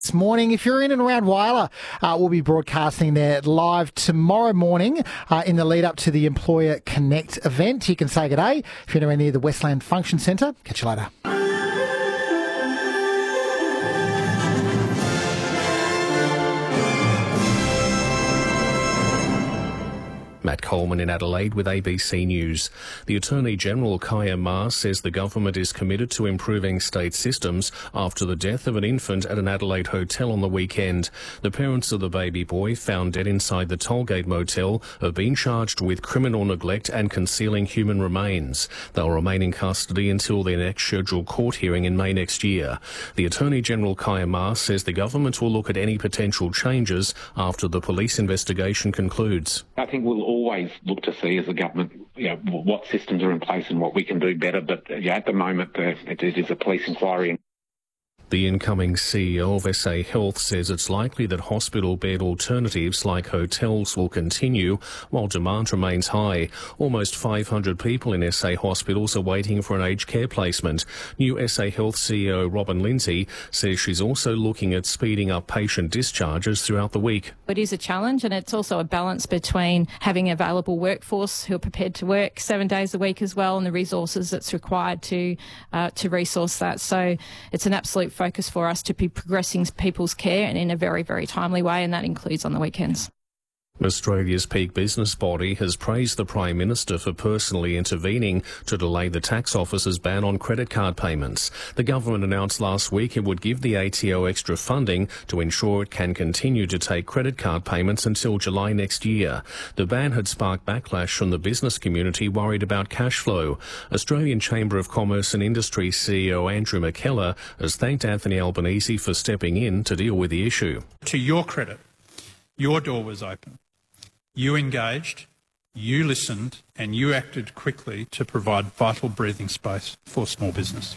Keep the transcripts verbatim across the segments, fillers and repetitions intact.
This morning, if you're in and around Whyalla, uh, we'll be broadcasting there live tomorrow morning uh, in the lead up to the Employer Connect event. You can say good day if you're anywhere near the Westland Function Centre. Catch you later. Matt Coleman in Adelaide with A B C News. The Attorney-General, Kaya Ma, says the government is committed to improving state systems after the death of an infant at an Adelaide hotel on the weekend. The parents of the baby boy, found dead inside the Tollgate motel, have been charged with criminal neglect and concealing human remains. They'll remain in custody until their next scheduled court hearing in May next year. The Attorney-General, Kaya Ma, says the government will look at any potential changes after the police investigation concludes. I think we'll always look to see as a government, you know, what systems are in place and what we can do better. But yeah, at the moment, uh, it, it is a police inquiry. The incoming C E O of S A Health says it's likely that hospital bed alternatives like hotels will continue while demand remains high. Almost five hundred people in S A hospitals are waiting for an aged care placement. New S A Health C E O Robin Lindsay says she's also looking at speeding up patient discharges throughout the week. It is a challenge, and it's also a balance between having an available workforce who are prepared to work seven days a week as well, and the resources that's required to uh, to resource that. So it's an absolute focus for us to be progressing people's care and in a very, very timely way, and that includes on the weekends. Australia's peak business body has praised the Prime Minister for personally intervening to delay the tax office's ban on credit card payments. The government announced last week it would give the A T O extra funding to ensure it can continue to take credit card payments until July next year. The ban had sparked backlash from the business community worried about cash flow. Australian Chamber of Commerce and Industry C E O Andrew McKellar has thanked Anthony Albanese for stepping in to deal with the issue. To your credit, your door was open. You engaged, you listened, and you acted quickly to provide vital breathing space for small business.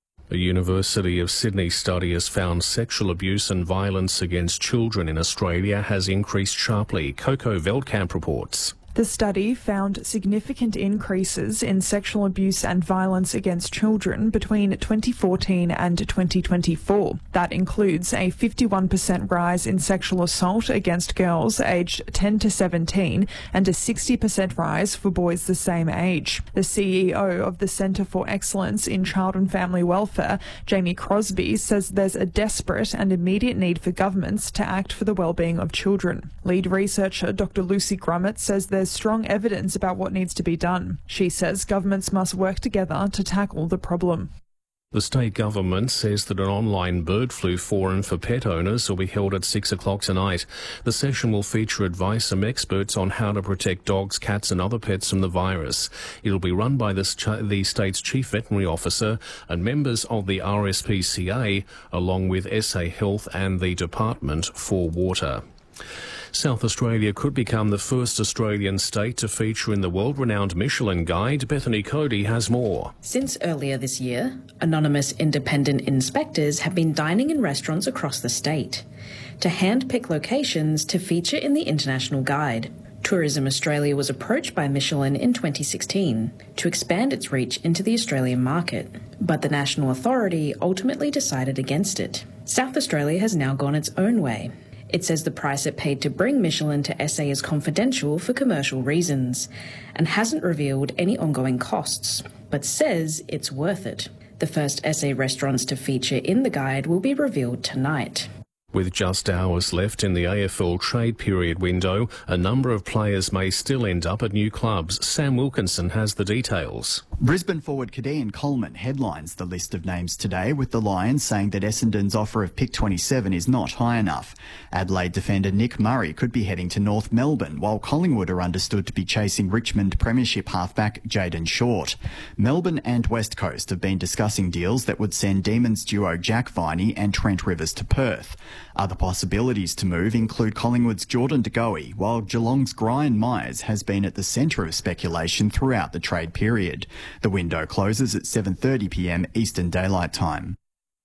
A University of Sydney study has found sexual abuse and violence against children in Australia has increased sharply. Coco Veldkamp reports. The study found significant increases in sexual abuse and violence against children between twenty fourteen and twenty twenty-four. That includes a fifty-one percent rise in sexual assault against girls aged ten to seventeen and a sixty percent rise for boys the same age. The C E O of the Centre for Excellence in Child and Family Welfare, Jamie Crosby, says there's a desperate and immediate need for governments to act for the well-being of children. Lead researcher Doctor Lucy Grummett says there's strong evidence about what needs to be done. She says governments must work together to tackle the problem. The state government says that an online bird flu forum for pet owners will be held at six o'clock tonight. The session will feature advice from experts on how to protect dogs, cats and other pets from the virus. It'll be run by the, ch- the state's chief veterinary officer and members of the R S P C A, along with S A Health and the Department for Water. South Australia could become the first Australian state to feature in the world-renowned Michelin Guide. Bethany Cody has more. Since earlier this year, anonymous independent inspectors have been dining in restaurants across the state to hand-pick locations to feature in the International Guide. Tourism Australia was approached by Michelin in twenty sixteen to expand its reach into the Australian market, but the national authority ultimately decided against it. South Australia has now gone its own way. It says the price it paid to bring Michelin to S A is confidential for commercial reasons and hasn't revealed any ongoing costs, but says it's worth it. The first S A restaurants to feature in the guide will be revealed tonight. With just hours left in the A F L trade period window, a number of players may still end up at new clubs. Sam Wilkinson has the details. Brisbane forward Kadeem Coleman headlines the list of names today, with the Lions saying that Essendon's offer of pick twenty-seven is not high enough. Adelaide defender Nick Murray could be heading to North Melbourne, while Collingwood are understood to be chasing Richmond Premiership halfback Jayden Short. Melbourne and West Coast have been discussing deals that would send Demons duo Jack Viney and Trent Rivers to Perth. Other possibilities to move include Collingwood's Jordan De Goey, while Geelong's Brian Myers has been at the centre of speculation throughout the trade period. The window closes at seven thirty p m Eastern Daylight Time.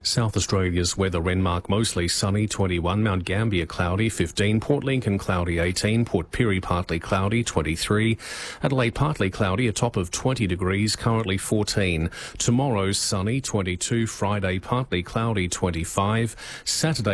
South Australia's weather: Renmark mostly sunny twenty-one, Mount Gambier cloudy fifteen, Port Lincoln cloudy eighteen, Port Pirie partly cloudy twenty-three, Adelaide partly cloudy, a top of twenty degrees, currently fourteen. Tomorrow sunny twenty-two, Friday partly cloudy twenty-five, Saturday